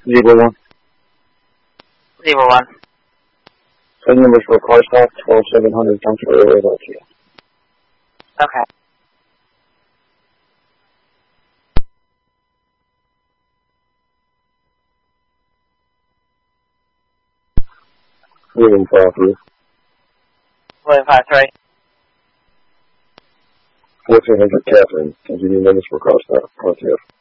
Zebra 1. Zebra 1. Phone numbers for car stop, 12700 Junction Railroad LTO. Okay. William 53. William 53. 1400 Catherine. Continue numbers for car stop, LTO.